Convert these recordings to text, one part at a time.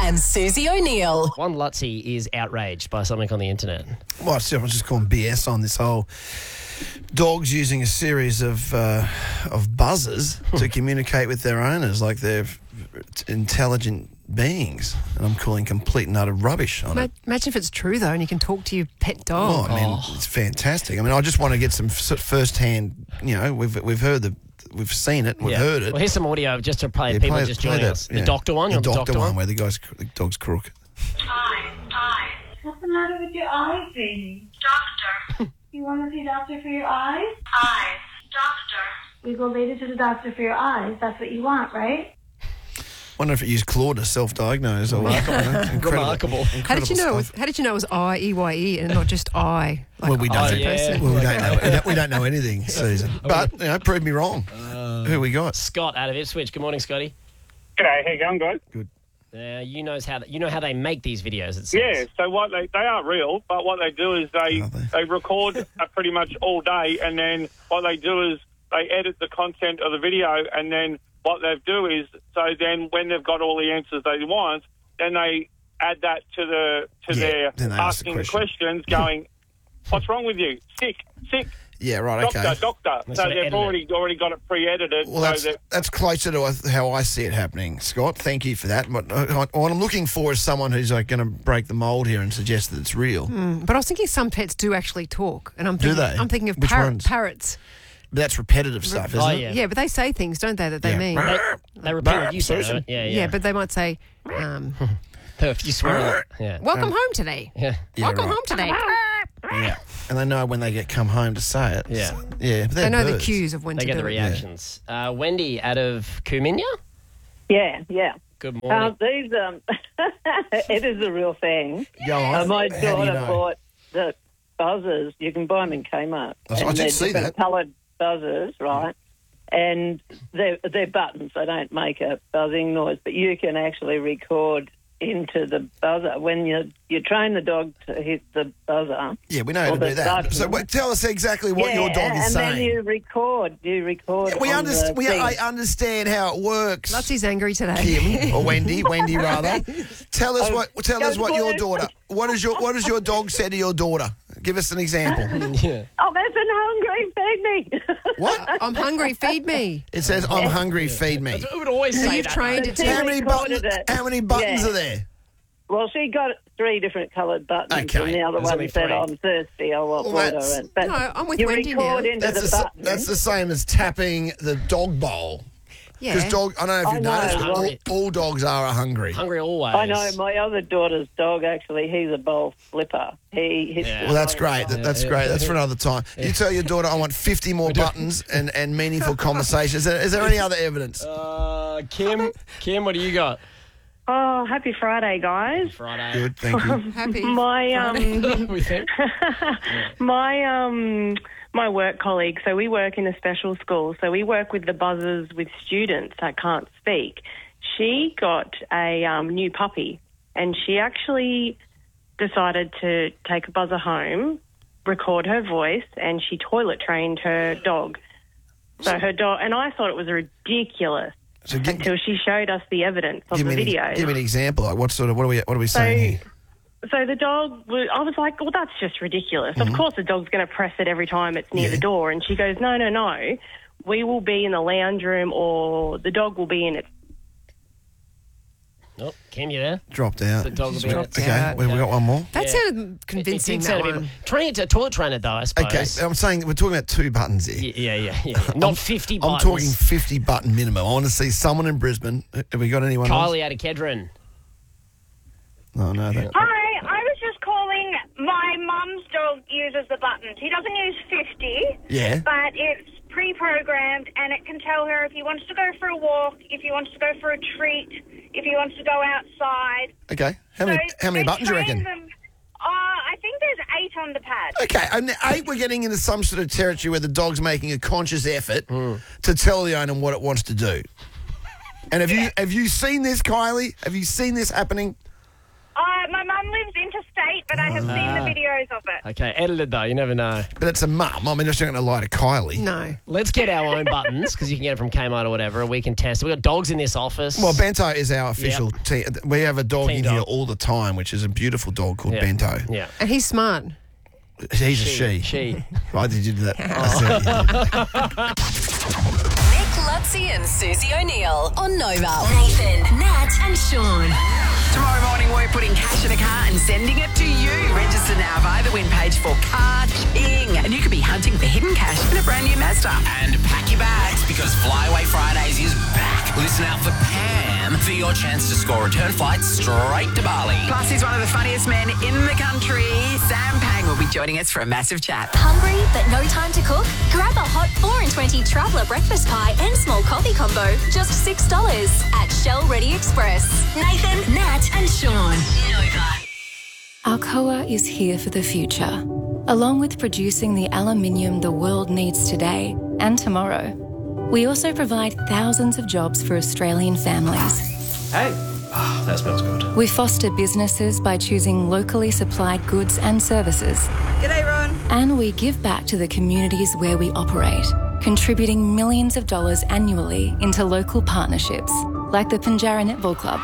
and Susie O'Neill. One Lutzi is outraged by something on the internet. Well, I was just calling BS on this whole dogs using a series of buzzers to communicate with their owners like they're intelligent beings. And I'm calling complete and utter rubbish on it. Imagine if it's true, though, and you can talk to your pet dog. Oh, I mean, it's fantastic. I mean, I just want to get some first-hand, we've heard we've seen it, we've heard it. Well, here's some audio just to play people just joining us. The doctor one? The doctor one where the dog's crook. Eyes. What's the matter with your eyes, baby? Doctor. You want to see doctor for your eyes? Eyes. Doctor. We go later to the doctor for your eyes. That's what you want, right? I wonder if it used Claude to self-diagnose. Remarkable. How did you know it was I-E-Y-E and not just I? Well, we don't. Person. Well, we don't know. We don't know anything, Susan. But prove me wrong. Who we got? Scott out of Ipswich. Good morning, Scotty. G'day, how you going, guys? Good. You know how they make these videos. It says. Yeah, so what they are real, but what they do is they record pretty much all day, and then what they do is they edit the content of the video, and then what they do is then when they've got all the answers they want, then they add that to their asking the questions, going, "What's wrong with you? Sick." Yeah, right, Doctor. So they've already got it pre-edited. Well, that's closer to how I see it happening, Scott. Thank you for that. But what I'm looking for is someone who's going to break the mould here and suggest that it's real. But I was thinking some pets do actually talk. And I'm thinking of Which ones? Parrots. But that's repetitive stuff, isn't it? Yeah, but they say things, don't they, that they mean? They repeat what you said. Yeah, but they might say, if you swear a lot. Yeah. welcome home today. Yeah. Welcome home today. Yeah. And they know when they come home to say it. Yeah. Yeah. But They know birds. the cues of when They to get do the it. reactions. Wendy out of Kuminya. Yeah. Good morning. These, it is a real thing. Go on. My How do you daughter know? bought the buzzers. You can buy them in Kmart. I did see that. Coloured buzzers, right? And they're buttons. They don't make a buzzing noise, but you can actually record into the buzzer when you train the dog to hit the buzzer. Yeah, we know how to do that. button. So tell us exactly what your dog is and saying. then you record. I understand how it works. Lutzie's angry today. Kim or Wendy rather. Tell us what your daughter. What does your dog say to your daughter? Give us an example. Yeah. Oh, that's an hungry, feed me. What? I'm hungry, feed me. It says, "I'm hungry, feed me." We would always say You've that. trained it How to. many buttons? How many buttons are there? Well, she got 3 different coloured buttons, Okay. and the other There's only one said, 3. "I'm thirsty, I want water." But No, I'm with you Wendy record now. into the button. That's the same as tapping the dog bowl. Yeah. Because I don't know if you've know, noticed, all dogs are hungry. Hungry always. I know my other daughter's dog. Actually, he's a bowl flipper. He hits. Yeah. Well, that's great. That's great. That's for another time. You tell your daughter, "I want 50 more buttons and meaningful conversations." Is there any other evidence? Kim, what do you got? Oh, happy Friday, guys. Friday. Good, thank you. Happy. We think. My work colleague, so we work in a special school, so we work with the buzzers with students that can't speak. She got a new puppy, and she actually decided to take a buzzer home, record her voice, and she toilet trained her dog. So her dog, and I thought it was ridiculous So until she showed us the evidence of the videos. Give me an example. Like what are we saying here? So the dog, I was like, well, that's just ridiculous. Of course the dog's going to press it every time it's near the door. And she goes, no. We will be in the lounge room or the dog will be in it. Oh, Kim, you there? Dropped out. The dog will be Dropped Okay, out. we got one more. That sounded convincing, that one. Train it to a toilet trainer, though, I suppose. Okay, I'm saying we're talking about 2 buttons here. Yeah. Not 50 I'm buttons. talking 50 button minimum. I want to see someone in Brisbane. Have we got anyone else? Kylie out of Kedron. Oh, no. Hi, I was just calling. My mum's dog uses the buttons. He doesn't use 50, but it's pre-programmed and it can tell her if he wants to go for a walk, if he wants to go for a treat, if he wants to go outside. Okay. How many buttons do you reckon? I think there's 8 on the pad. Okay, and 8, we're getting into some sort of territory where the dog's making a conscious effort to tell the owner what it wants to do. And have you seen this, Kylie? Have you seen this happening? My mum lives interstate, but I have seen the videos of it. Okay, edited though, you never know. But it's a mum. I mean, I'm just not going to lie to Kylie. No. Let's get our own buttons, because you can get it from Kmart or whatever, and we can test it. We've got dogs in this office. Well, Bento is our official team. We have a dog Team in dog. here all the time, which is a beautiful dog called Bento. Yeah. And he's smart. He's a she. She. Why did you do that? Nick Lutzi and Susie O'Neill on Nova. Nathan, Nat and Sean. Tomorrow morning, we're putting cash in a car and sending it to you. Register now via the win page for Car King. And you could be hunting for hidden cash in a brand new Mazda. And pack your bags because Flyaway Fridays is back. Listen out for Pam for your chance to score return flights straight to Bali. Plus, he's one of the funniest men in the country. Sam Pang will be joining us for a massive chat. Hungry but no time to cook? Grab a hot 4 and 20 traveller breakfast pie and small coffee combo, just $6 at Shell Ready Express. Nathan, Nat and Sean. Nova. Alcoa is here for the future. Along with producing the aluminium the world needs today and tomorrow, we also provide thousands of jobs for Australian families. Hey. Oh, that smells good. We foster businesses by choosing locally supplied goods and services. G'day, Ron. And we give back to the communities where we operate, contributing millions of dollars annually into local partnerships, like the Pinjarra Netball Club.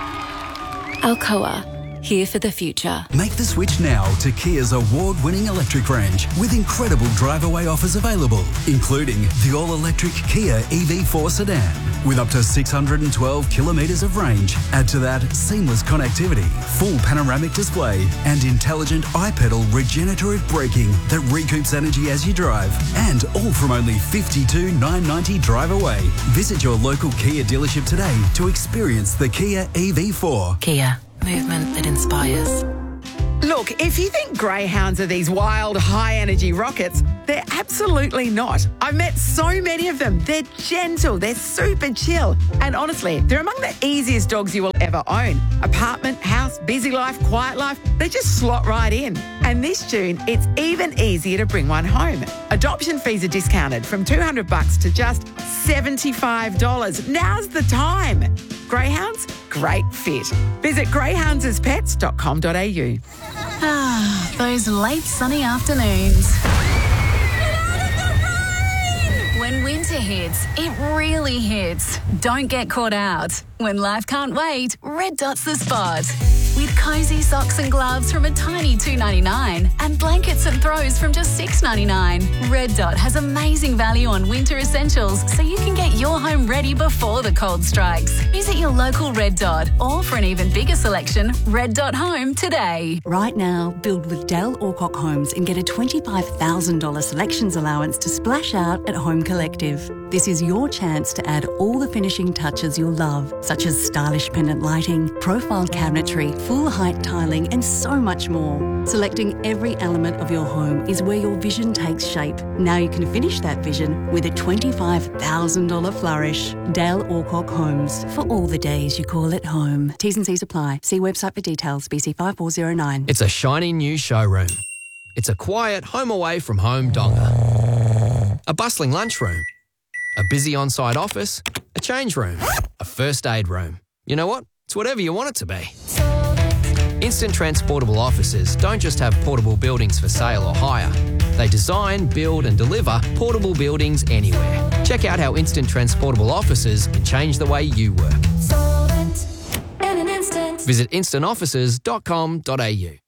Alcoa, here for the future. Make the switch now to Kia's award-winning electric range with incredible drive-away offers available, including the all-electric Kia EV4 sedan with up to 612 kilometres of range. Add to that seamless connectivity, full panoramic display and intelligent iPedal regenerative braking that recoups energy as you drive, and all from only $52,990 drive away. Visit your local Kia dealership today to experience the Kia EV4. Kia. Movement that inspires. Look, if you think greyhounds are these wild, high-energy rockets, they're absolutely not. I've met so many of them. They're gentle, they're super chill, and honestly, they're among the easiest dogs you will ever own. Apartment, house, busy life, quiet life, they just slot right in. And this June, it's even easier to bring one home. Adoption fees are discounted from $200 to just $75. Now's the time. Greyhounds, great fit. Visit greyhoundsaspets.com.au. Ah, those late sunny afternoons. When winter hits, it really hits. Don't get caught out. When life can't wait, Red Dot's the spot. With cosy socks and gloves from a tiny $2.99 and blankets and throws from just $6.99. Red Dot has amazing value on winter essentials so you can get your home ready before the cold strikes. Visit your local Red Dot or for an even bigger selection, Red Dot Home today. Right now, build with Dale Alcock Homes and get a $25,000 selections allowance to splash out at Home Collective. This is your chance to add all the finishing touches you'll love, such as stylish pendant lighting, profile cabinetry, full height tiling and so much more. Selecting every element of your home is where your vision takes shape. Now you can finish that vision with a $25,000 flourish. Dale Alcock Homes, for all the days you call it home. T's and C's apply. See website for details. BC 5409. It's a shiny new showroom. It's a quiet home away from home donga. A bustling lunchroom. A busy on-site office. A change room. A first aid room. You know what? It's whatever you want it to be. Instant Transportable Offices don't just have portable buildings for sale or hire. They design, build and deliver portable buildings anywhere. Check out how Instant Transportable Offices can change the way you work. Visit instantoffices.com.au.